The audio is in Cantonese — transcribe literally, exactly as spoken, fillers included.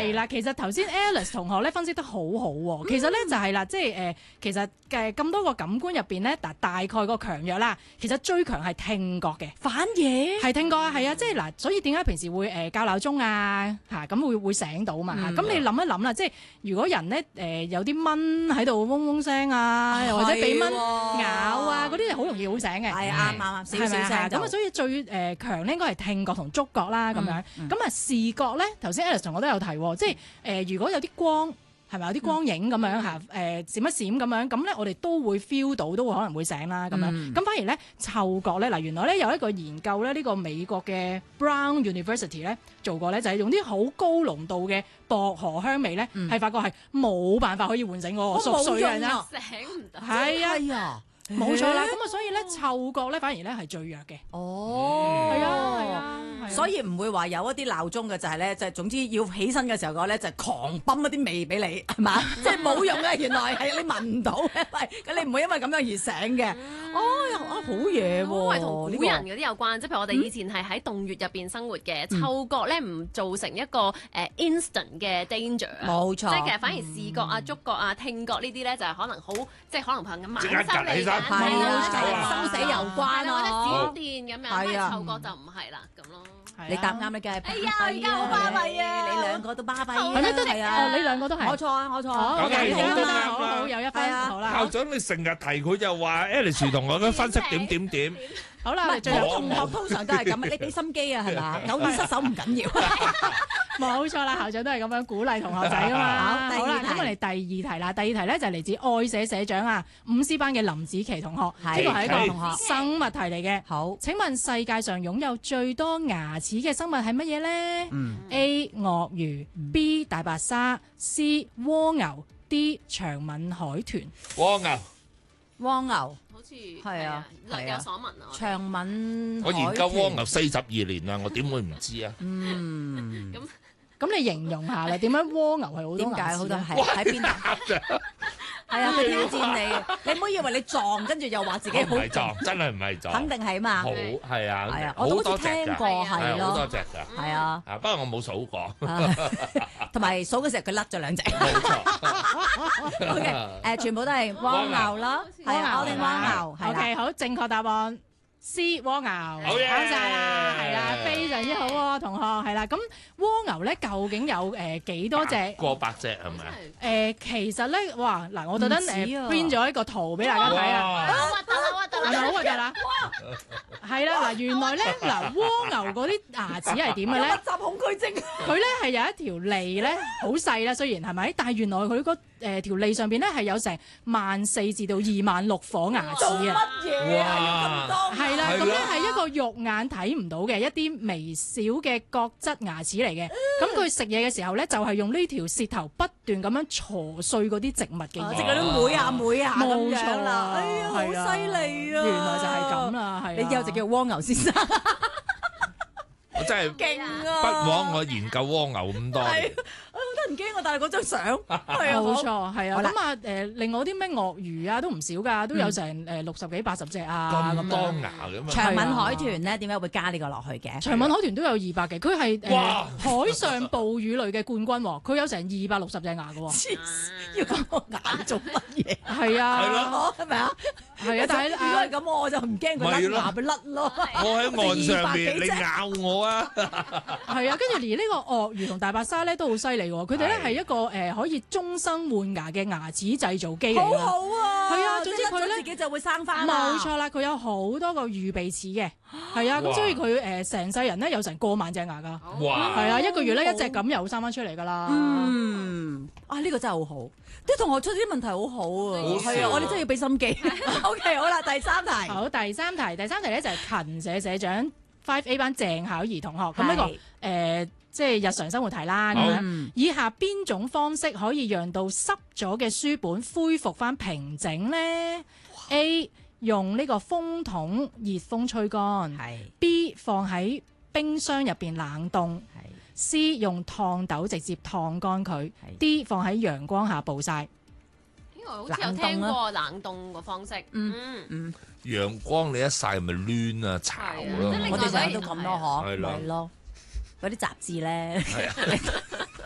係啦，其實頭先 Alice 同學咧分析得好好喎。其實咧就係啦，即係誒，其實嘅咁多個感官入邊咧，嗱大概個強弱啦，其實最強係聽覺嘅， 反嘢係聽覺啊，係啊，即係嗱，所以點解平時會誒校鬧鐘啊嚇咁會會醒到嘛嚇？咁你諗一諗啦，即係如果人咧誒有啲蚊喺度嗡嗡聲啊，又或者俾蚊咬啊，嗰啲係好容易會醒嘅。 係啱啱啱，少少聲咁啊，所以最誒強咧應該係聽覺同觸覺啦咁樣。咁啊視覺咧，頭先 Alice 同我都有提喎，即係誒如果有啲光。係咪有啲光影咁樣嚇？誒、呃、閃一閃咁樣，咁咧我哋都會 feel 到，都會可能會醒啦咁樣。咁、嗯、反而咧嗅覺咧，嗱原來咧有一個研究咧，呢、呢個美國嘅 Brown University 咧做過咧，就係、是、用啲好高濃度嘅薄荷香味咧，係、嗯、發覺係冇辦法可以喚醒嗰個熟睡嘅人啦， 醒唔到。 係啊。冇錯啦，咁啊，所以咧嗅覺咧反而咧係最弱嘅。 哦， 係啊，係啊， 所以唔會話有一啲鬧鐘嘅就係咧，就係總之要起身嘅時候嘅咧，就係狂泵一啲味俾你，係嘛？即係冇用嘅，原來係你聞唔到嘅，喂，咁你唔會因為咁樣而醒嘅。哦，啊好嘢喎， 因為同古人嗰啲有關，即係譬如我哋以前係喺洞穴入邊生活嘅，嗅覺咧唔造成一個誒 instant 嘅 danger。 冇錯， 即係其實反而視覺啊、觸覺啊、聽覺呢啲咧就係可能好，即係可能憑咁晚即刻趌起身。 係啊， 生死有關或者啊， 閃電咁樣，但係嗅覺就唔係啦，咁咯。 你答啱你嘅， 哎呀，而家好巴閉啊！ 你兩個都巴閉， 係咩都係啊？哦，你兩個都係， 我錯啊，我錯啊， 好， 梗係我都啱啦， 好好有一分，好啦。 校長你成日提佢就話 Alice 同我嘅分析點點點。 好啦， 唔係同學通常都係咁，你俾心機啊，係嘛？偶爾失手唔緊要。 冇錯啦，校長都係咁樣鼓勵同學仔噶嘛。好啦，咁我哋第二題啦。第二題咧就係嚟自愛社社長啊，五 C 班嘅林子琪同學，呢個係一個生物題嚟嘅。 好， 請問世界上擁有最多牙齒嘅生物係乜嘢咧？A 鱷魚，B 大白鯊，C 蝸牛，D 長吻海豚。 蝸牛， 蝸牛。 好似係啊， 略有所聞啊。 長吻我研究蝸牛四十二年啦，我點會唔知啊？ 嗯， 咁咁你形容下啦，點樣蝸牛係好多點解好多牙齒係喺邊度？係啊，佢挑戰你，你唔好以為你撞，跟住又話自己好唔係撞，真係唔係撞， 肯定係嘛？ 好係啊， 係啊，我都好似聽過係好多咯， 隻㗎， 係啊， 啊不過我冇數過， 同埋數嘅時候佢甩咗兩隻。 冇錯。 OK， 誒全部都係蝸牛啦，係啊，我哋蝸牛係啦。 OK， 好，正確答案 C 蝸牛， 好嘢啱晒啦，係啦，非常之好喎，同學，係啦。咁蝸牛咧究竟有誒幾多隻？ 過百隻係咪啊？ 誒其實咧，哇嗱，我特登誒唔止啊 print 咗一個圖俾大家睇啊， 好核突啦，核突係咪好核突啦？係啦，嗱，原來咧嗱，蝸牛嗰啲牙齒係點嘅咧？ 集恐懼症。 佢咧係有一條脷咧，好細啦，雖然係咪？但係原來佢嗰誒條脷上邊咧係有成萬四至到二萬六顆牙齒啊！ 嘢啊？咁多係啦， 係咯咁咧係一個肉眼睇唔到嘅一啲微小嘅角質牙齒嚟嘅。咁佢食嘢嘅時候咧，就係用呢條舌頭不斷咁樣挫碎嗰啲植物嘅嘢。 即係嗰啲每下每下咁冇錯樣啦。哎呀，好係啊犀利啊！ 原來就係咁啦，係啊。 你以後就叫蝸牛先生。 我真係勁啊！ 不枉我研究蝸牛咁多年。 好得人驚我，但係嗰張相係啊， 冇錯，係啊。 好啦咁啊誒，另外啲咩鱷魚啊都唔少㗎，都有成誒六十幾八十隻啊咁咁多樣。 牙咁啊！ 長吻海豚咧，點解會加呢個落去嘅？ 長吻海豚都有二百嘅，佢係誒哇海上哺乳類嘅冠軍喎，佢有成二百六十隻牙㗎喎。 黐線要咁多牙做乜嘢？ 係啊， 係咯係咪啊？ 係啊，但係如果係咁，我就唔驚佢甩牙，咪甩咯。 我喺岸上邊，你咬我啊！ 係啊，跟住連呢個鱷魚同大白鯊咧都好犀利喎，佢哋咧係一個誒可以終生換牙嘅牙齒製造機嚟好㗎。 好啊！ 係啊總之佢咧自己就會生翻。 冇錯啦，佢有好多個預備齒嘅，係啊，咁哇所以佢誒成世人咧有成過萬隻牙㗎， 哇！ 係啊，一個月咧一隻咁又生翻出嚟㗎啦。 嗯，啊呢個真係好好，啲同學出啲問題好好啊， 好係啊，我哋真係要俾心機。OK，好啦，第三題。 好，第三題，第三題咧就係勤社社長 Five A 班鄭巧儀同學，咁呢個係誒即係日常生活題啦咁好樣。以下邊種方式可以讓到濕咗嘅書本恢復翻平整咧？A 用呢個風筒熱風吹乾係 ，B 放喺冰箱入邊冷凍係 ，C 用燙斗直接燙乾佢，D 放喺陽光下暴曬。 呢個好似有聽過冷凍個方式。嗯嗯， 陽光你一曬咪攣啊炒咯係啊即係，另外我哋成日都咁咯，嗬， 係咯係咯，嗰啲雜誌咧。 係啊。